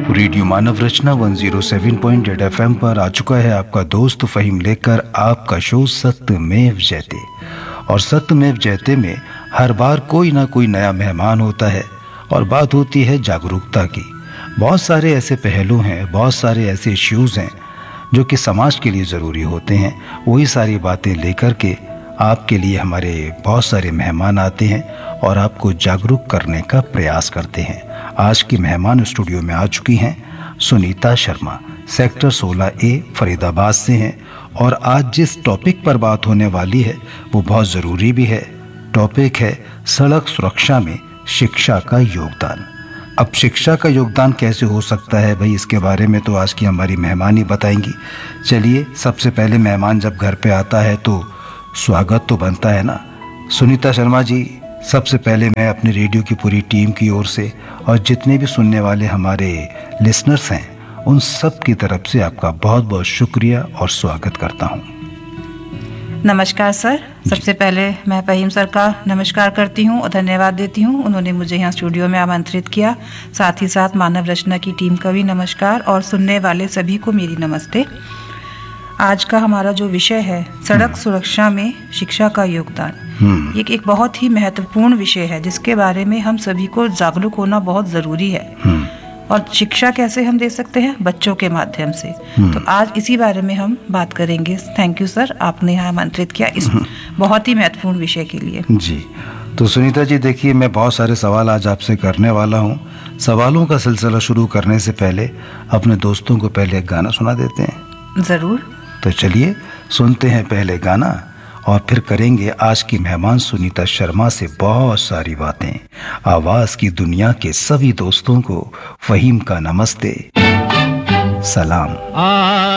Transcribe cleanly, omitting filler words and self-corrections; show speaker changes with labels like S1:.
S1: Radio मानव रचना 107.8 FM पर आ चुका है आपका दोस्त फहीम लेकर आपका शो सत्यमेव जयते। और सत्यमेव जयते में हर बार कोई ना कोई नया मेहमान होता है और बात होती है जागरूकता की। बहुत सारे ऐसे पहलू हैं, बहुत सारे ऐसे इश्यूज़ हैं जो कि समाज के लिए ज़रूरी होते हैं। वही सारी बातें लेकर के आपके लिए हमारे बहुत सारे मेहमान आते हैं और आपको जागरूक करने का प्रयास करते हैं। आज की मेहमान स्टूडियो में आ चुकी हैं सुनीता शर्मा, सेक्टर 16A फरीदाबाद से हैं। और आज जिस टॉपिक पर बात होने वाली है वो बहुत ज़रूरी भी है। टॉपिक है सड़क सुरक्षा में शिक्षा का योगदान। अब शिक्षा का योगदान कैसे हो सकता है भाई, इसके बारे में तो आज की हमारी मेहमान ही बताएंगी। चलिए, सबसे पहले मेहमान जब घर पे आता है तो स्वागत तो बनता है ना। सुनीता शर्मा जी, सबसे पहले मैं अपने रेडियो की पूरी टीम की ओर से और जितने भी सुनने वाले हमारे लिसनर्स हैं उन सब की तरफ से आपका बहुत बहुत शुक्रिया और स्वागत करता हूं।
S2: नमस्कार सर। सबसे पहले मैं फहीम सर का नमस्कार करती हूं और धन्यवाद देती हूं, उन्होंने मुझे यहाँ स्टूडियो में आमंत्रित किया। साथ ही साथ मानव रचना की टीम का भी नमस्कार और सुनने वाले सभी को मेरी नमस्ते। आज का हमारा जो विषय है सड़क सुरक्षा में शिक्षा का योगदान, ये एक बहुत ही महत्वपूर्ण विषय है जिसके बारे में हम सभी को जागरूक होना बहुत ज़रूरी है। और शिक्षा कैसे हम दे सकते हैं? बच्चों के माध्यम से। तो आज इसी बारे में हम बात करेंगे। थैंक यू सर, आपने यहाँ आमंत्रित किया इस बहुत ही महत्वपूर्ण विषय के लिए।
S1: जी, तो सुनीता जी देखिए, मैं बहुत सारे सवाल आज आपसे करने वाला हूँ। सवालों का सिलसिला शुरू करने से पहले अपने दोस्तों को पहले एक गाना सुना देते हैं।
S2: ज़रूर।
S1: तो चलिए सुनते हैं पहले गाना और फिर करेंगे आज की मेहमान सुनीता शर्मा से बहुत सारी बातें। आवाज की दुनिया के सभी दोस्तों को फहीम का नमस्ते, सलाम।